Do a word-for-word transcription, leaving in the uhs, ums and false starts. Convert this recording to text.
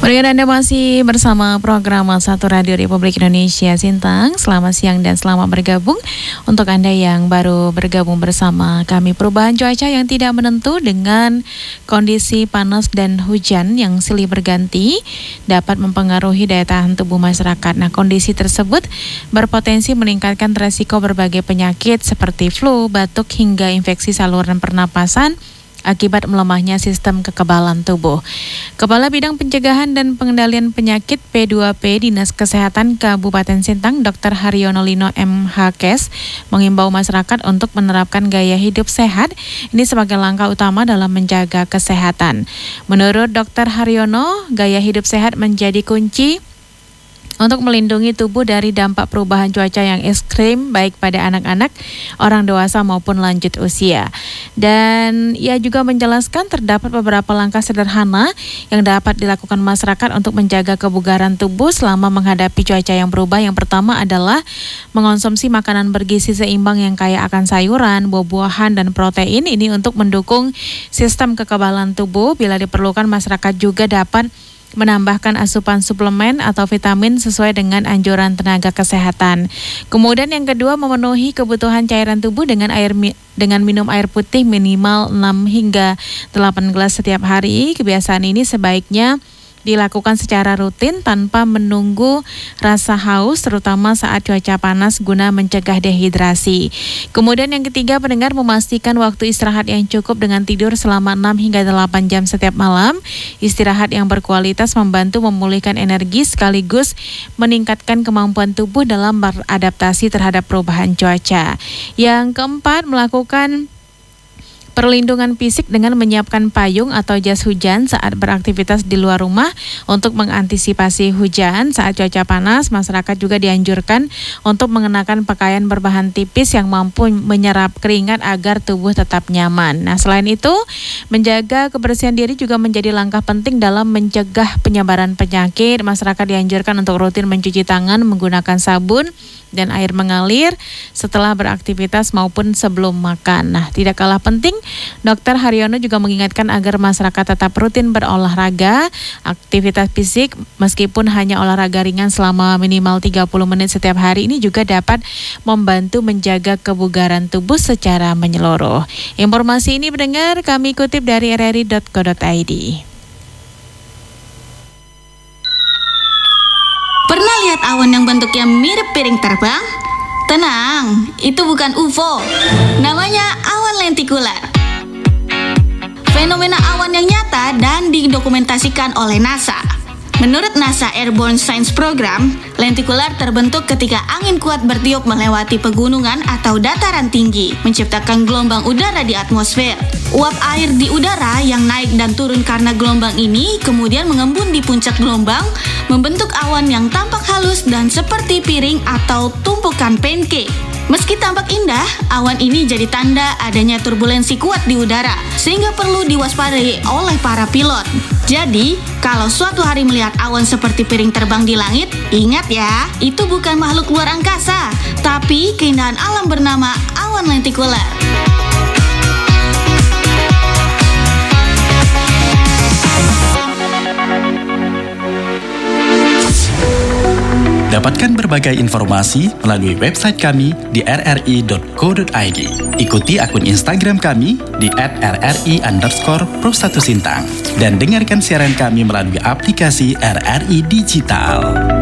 Pendengar Anda masih bersama program Satu Radio Republik Indonesia Sintang. Selamat siang dan selamat bergabung. Untuk Anda yang baru bergabung bersama kami, perubahan cuaca yang tidak menentu dengan kondisi panas dan hujan yang silih berganti dapat mempengaruhi daya tahan tubuh masyarakat. Nah, kondisi tersebut berpotensi meningkatkan resiko berbagai penyakit seperti flu, batuk, hingga infeksi saluran pernapasan akibat melemahnya sistem kekebalan tubuh. Kepala Bidang Pencegahan dan Pengendalian Penyakit P dua P Dinas Kesehatan Kabupaten Sintang, Dokter Haryono Lino M H-Kes, mengimbau masyarakat untuk menerapkan gaya hidup sehat ini sebagai langkah utama dalam menjaga kesehatan. Menurut Dokter Haryono, gaya hidup sehat menjadi kunci untuk melindungi tubuh dari dampak perubahan cuaca yang ekstrim baik pada anak-anak, orang dewasa maupun lanjut usia. Dan ia juga menjelaskan terdapat beberapa langkah sederhana yang dapat dilakukan masyarakat untuk menjaga kebugaran tubuh selama menghadapi cuaca yang berubah. Yang pertama adalah mengonsumsi makanan bergizi seimbang yang kaya akan sayuran, buah-buahan, dan protein. Ini untuk mendukung sistem kekebalan tubuh. Bila diperlukan, masyarakat juga dapat menambahkan asupan suplemen atau vitamin sesuai dengan anjuran tenaga kesehatan. Kemudian yang kedua, memenuhi kebutuhan cairan tubuh dengan air mi- dengan minum air putih minimal enam hingga delapan gelas setiap hari. Kebiasaan ini sebaiknya dilakukan secara rutin tanpa menunggu rasa haus, terutama saat cuaca panas guna mencegah dehidrasi. Kemudian yang ketiga, pendengar, memastikan waktu istirahat yang cukup dengan tidur selama enam hingga delapan jam setiap malam. Istirahat yang berkualitas membantu memulihkan energi sekaligus meningkatkan kemampuan tubuh dalam beradaptasi terhadap perubahan cuaca. Yang keempat, melakukan perlindungan fisik dengan menyiapkan payung atau jas hujan saat beraktivitas di luar rumah untuk mengantisipasi hujan. Saat cuaca panas, masyarakat juga dianjurkan untuk mengenakan pakaian berbahan tipis yang mampu menyerap keringat agar tubuh tetap nyaman. Nah, selain itu, menjaga kebersihan diri juga menjadi langkah penting dalam mencegah penyebaran penyakit. Masyarakat dianjurkan untuk rutin mencuci tangan menggunakan sabun dan air mengalir setelah beraktivitas maupun sebelum makan. Nah, tidak kalah penting, Dokter Haryono juga mengingatkan agar masyarakat tetap rutin berolahraga, aktivitas fisik meskipun hanya olahraga ringan selama minimal tiga puluh menit setiap hari ini juga dapat membantu menjaga kebugaran tubuh secara menyeluruh. Informasi ini pendengar kami kutip dari r r i dot co dot i d. Pernah lihat awan yang bentuknya mirip piring terbang? Tenang, itu bukan U F O. Namanya awan lentikular. Fenomena awan yang nyata dan didokumentasikan oleh NASA. Menurut NASA Airborne Science Program, lentikular terbentuk ketika angin kuat bertiup melewati pegunungan atau dataran tinggi, menciptakan gelombang udara di atmosfer. Uap air di udara yang naik dan turun karena gelombang ini kemudian mengembun di puncak gelombang, membentuk awan yang tampak halus dan seperti piring atau tumpukan pancake. Meski tampak indah, awan ini jadi tanda adanya turbulensi kuat di udara, sehingga perlu diwaspadai oleh para pilot. Jadi, kalau suatu hari melihat awan seperti piring terbang di langit, ingat ya, itu bukan makhluk luar angkasa, tapi keindahan alam bernama awan lentikular. Dapatkan berbagai informasi melalui website kami di r r i dot co dot i d. Ikuti akun Instagram kami di at r r i underscore pro satu sintang. Dan dengarkan siaran kami melalui aplikasi R R I Digital.